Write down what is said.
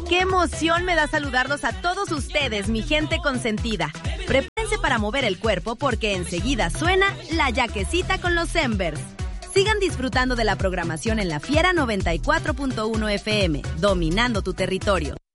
¡Qué emoción me da saludarlos a todos ustedes, mi gente consentida! Prepárense para mover el cuerpo porque enseguida suena La Yaquecita con los Embers. Sigan disfrutando de la programación en La Fiera 94.1 FM, dominando tu territorio.